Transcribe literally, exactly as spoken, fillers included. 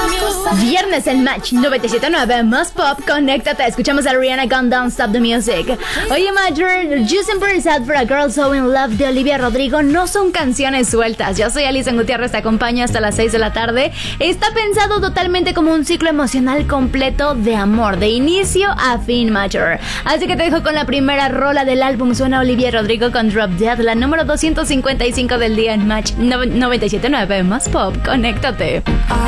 Viernes en Match noventa y siete punto nueve más pop, conéctate. Escuchamos a Rihanna con Don't Stop the Music. Oye, Major, You Simple Is Out for a Girl So in Love de Olivia Rodrigo no son canciones sueltas. Yo soy Alison Gutiérrez, te acompaño hasta las seis de la tarde. Está pensado totalmente como un ciclo emocional completo de amor, de inicio a fin, Major. Así que te dejo con la primera rola del álbum. Suena Olivia Rodrigo con Drop Dead, la número doscientos cincuenta y cinco del día en Match noventa y siete punto nueve más pop, conéctate.